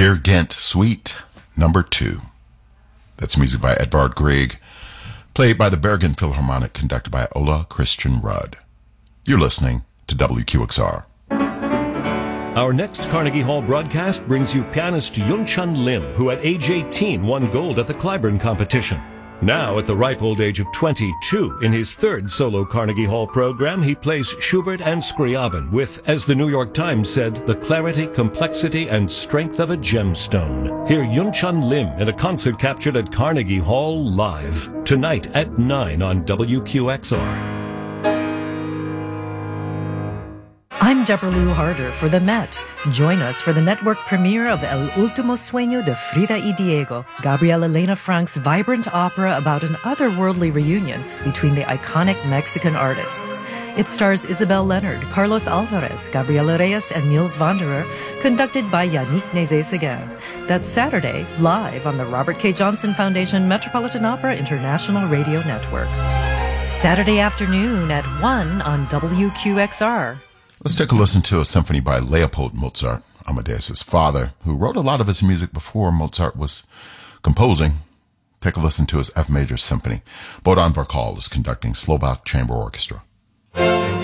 Peer Gynt Suite Number 2. That's music by Edvard Grieg, played by the Bergen Philharmonic, conducted by Ola Christian Rudd. You're listening to WQXR. Our next Carnegie Hall broadcast brings you pianist Yunchun Lim, who at age 18 won gold at the Clyburn competition. Now, at the ripe old age of 22, in his third solo Carnegie Hall program, he plays Schubert and Scriabin with, as the New York Times said, the clarity, complexity, and strength of a gemstone. Hear Yunchun Lim in a concert captured at Carnegie Hall live, tonight at 9 on WQXR. I'm Deborah Lou Harder for The Met. Join us for the network premiere of El Último Sueño de Frida y Diego, Gabriel Elena Frank's vibrant opera about an otherworldly reunion between the iconic Mexican artists. It stars Isabel Leonard, Carlos Alvarez, Gabriela Reyes, and Niels Wanderer, conducted by Yannick Nézet-Séguin. That's Saturday, live on the Robert K. Johnson Foundation Metropolitan Opera International Radio Network. Saturday afternoon at 1 on WQXR. Let's take a listen to a symphony by Leopold Mozart, Amadeus' father, who wrote a lot of his music before Mozart was composing. Take a listen to his F major symphony. Bohdan Varkal is conducting Slovak Chamber Orchestra.